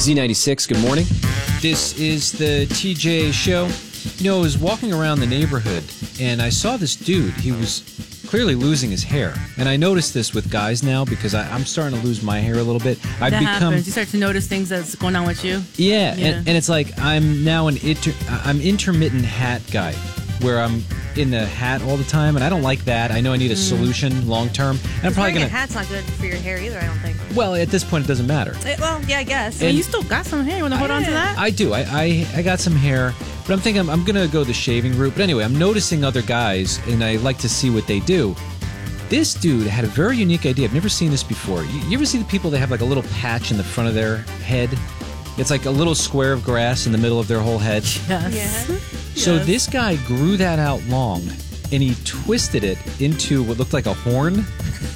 Z96, good morning. This is the TJ Show. You know, I was walking around the neighborhood, and I saw this dude. He was clearly losing his hair. And I noticed this with guys now because I'm starting to lose my hair a little bit. Happens. You start to notice things that's going on with you. Yeah. And it's like I'm now I'm intermittent hat guy, where I'm in the hat all the time, and I don't like that. I know I need a solution long term. And I'm probably wearing a hat's not good for your hair either, I don't think. Well, at this point, it doesn't matter. Well, yeah, I guess. And you still got some hair. You want to hold on to that? I do. I got some hair, but I'm thinking I'm going to go the shaving route. But anyway, I'm noticing other guys, and I like to see what they do. This dude had a very unique idea. I've never seen this before. You ever see the people that have like a little patch in the front of their head? It's like a little square of grass in the middle of their whole head. Yes. Yeah. So this guy grew that out long, and he twisted it into what looked like a horn.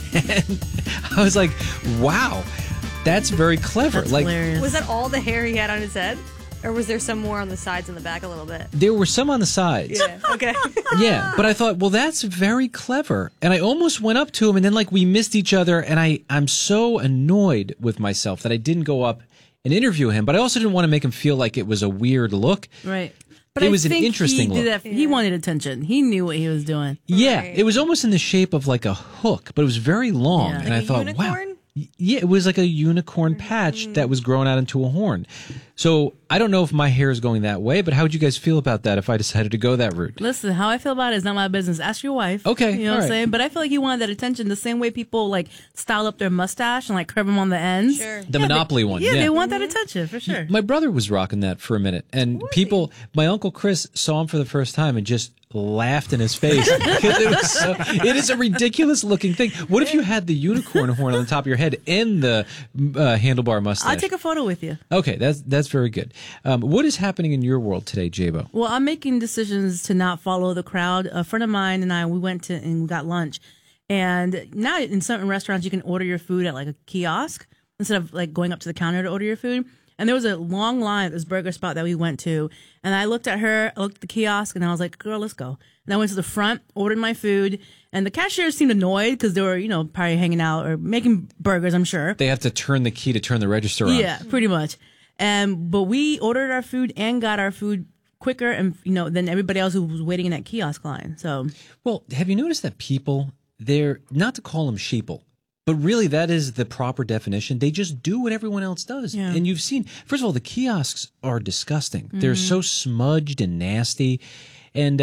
And I was like, wow, that's very clever. That's like, hilarious. Was that all the hair he had on his head? Or was there some more on the sides and the back a little bit? there were some on the sides. Yeah, okay. Yeah, but I thought, well, that's very clever. And I almost went up to him, and then like we missed each other, and I'm so annoyed with myself that I didn't go up and interview him, but I also didn't want to make him feel like it was a weird look. Right. But It I was an think interesting he did look. that. He wanted attention. He knew what he was doing. Yeah, Right. it was almost in the shape of like a hook, but it was very long. Yeah. And Like I a thought, unicorn? wow. Yeah, it was like a unicorn patch that was growing out into a horn. So I don't know if my hair is going that way, but how would you guys feel about that if I decided to go that route? Listen, how I feel about it is not my business. Ask your wife. Okay, You know all what right. I'm saying? But I feel like he wanted that attention the same way people like style up their mustache and like curve them on the ends. Sure. The Monopoly one. Yeah, they want that attention for sure. My brother was rocking that for a minute, and my Uncle Chris saw him for the first time and just laughed in his face because it is a ridiculous looking thing. What if you had the unicorn horn on the top of your head and the handlebar mustache? I'll take a photo with you. Okay, that's very good. What is happening in your world today, Jabo? Well, I'm making decisions to not follow the crowd. A friend of mine and I, we went and we got lunch. And now in certain restaurants, you can order your food at like a kiosk instead of like going up to the counter to order your food. And there was a long line at this burger spot that we went to. And I looked at her, I looked at the kiosk, and I was like, girl, let's go. And I went to the front, ordered my food. And the cashiers seemed annoyed because they were, probably hanging out or making burgers, I'm sure. They have to turn the key to turn the register on. Yeah, pretty much. But we ordered our food and got our food quicker and than everybody else who was waiting in that kiosk line. So, Well, have you noticed that people, they're, not to call them sheeple, but really that is the proper definition. They just do what everyone else does. Yeah. And you've seen, first of all, the kiosks are disgusting. They're so smudged and nasty. And,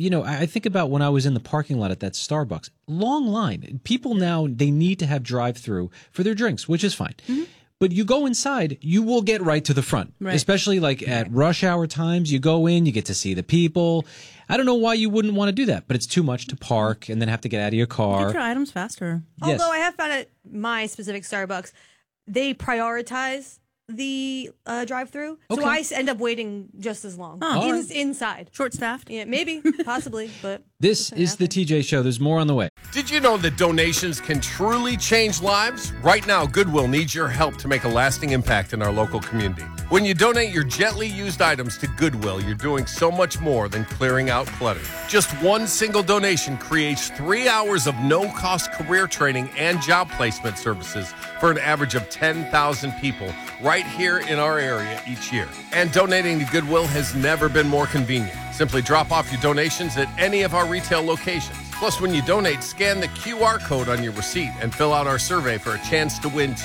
I think about when I was in the parking lot at that Starbucks. Long line. People now, they need to have drive-through for their drinks, which is fine. But you go inside, you will get right to the front. Right. Especially like at rush hour times, you go in, you get to see the people. I don't know why you wouldn't want to do that, but it's too much to park and then have to get out of your car. get your items faster. Yes. Although I have found at my specific Starbucks, they prioritize the drive-through. Okay. So I end up waiting just as long. Oh. Inside. Short-staffed. Yeah, maybe, possibly, but... This is the TJ Show. There's more on the way. Did you know that donations can truly change lives? Right now, Goodwill needs your help to make a lasting impact in our local community. When you donate your gently used items to Goodwill, you're doing so much more than clearing out clutter. Just one single donation creates 3 hours of no-cost career training and job placement services for an average of 10,000 people right here in our area each year. And donating to Goodwill has never been more convenient. Simply drop off your donations at any of our retail locations. Plus, when you donate, scan the QR code on your receipt and fill out our survey for a chance to win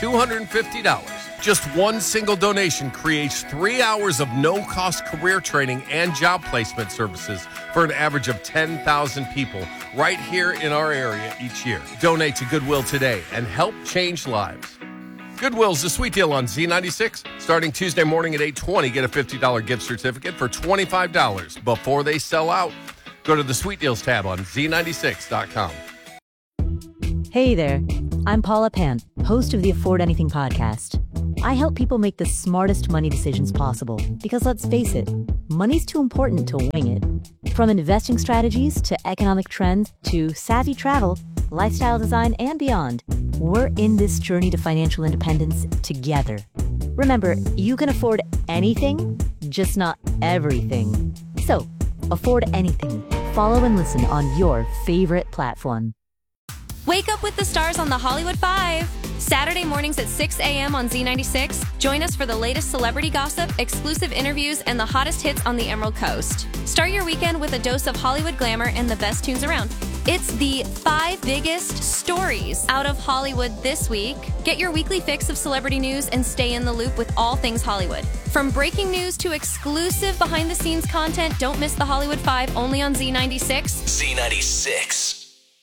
$250. Just one single donation creates 3 hours of no-cost career training and job placement services for an average of 10,000 people right here in our area each year. Donate to Goodwill today and help change lives. Goodwill's a sweet deal on Z96. Starting Tuesday morning at 8:20, get a $50 gift certificate for $25 before they sell out. Go to the Sweet Deals tab on Z96.com. Hey there, I'm Paula Pant, host of the Afford Anything podcast. I help people make the smartest money decisions possible because let's face it, money's too important to wing it. From investing strategies to economic trends to savvy travel, lifestyle design, and beyond, we're in this journey to financial independence together. Remember, you can afford anything, just not everything. So, afford anything. Follow and listen on your favorite platform. Wake up with the stars on the Hollywood Five. Saturday mornings at 6 a.m. on Z96. Join us for the latest celebrity gossip, exclusive interviews, and the hottest hits on the Emerald Coast. Start your weekend with a dose of Hollywood glamour and the best tunes around. It's the 5 biggest stories out of Hollywood this week. Get your weekly fix of celebrity news and stay in the loop with all things Hollywood. From breaking news to exclusive behind-the-scenes content, don't miss the Hollywood 5 only on Z96. Z96.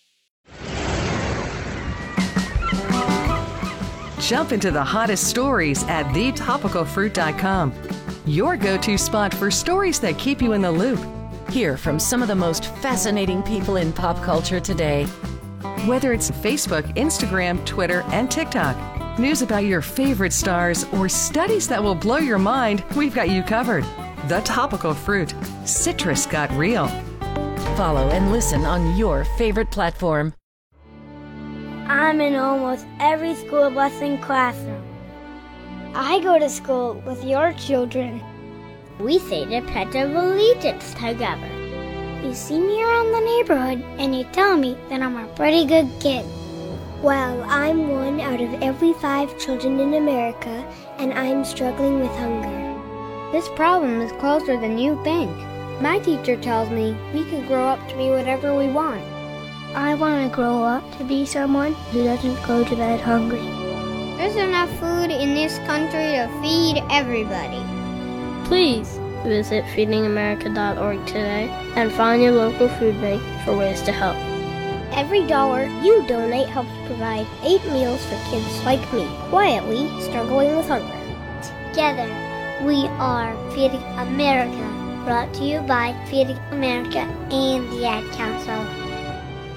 Jump into the hottest stories at thetopicalfruit.com. Your go-to spot for stories that keep you in the loop. Hear from some of the most fascinating people in pop culture today. Whether it's Facebook, Instagram, Twitter, and TikTok, news about your favorite stars, or studies that will blow your mind, we've got you covered. The Topical Fruit. Citrus got real. Follow and listen on your favorite platform. I'm in almost every school bus and classroom. I go to school with your children. We say the Pledge of Allegiance together. You see me around the neighborhood and you tell me that I'm a pretty good kid. Well, I'm 1 out of every 5 children in America, and I'm struggling with hunger. This problem is closer than you think. My teacher tells me we can grow up to be whatever we want. I want to grow up to be someone who doesn't go to bed hungry. There's enough food in this country to feed everybody. Please visit feedingamerica.org today and find your local food bank for ways to help. Every dollar you donate helps provide 8 meals for kids like me, quietly struggling with hunger. Together, we are Feeding America, brought to you by Feeding America and the Ad Council.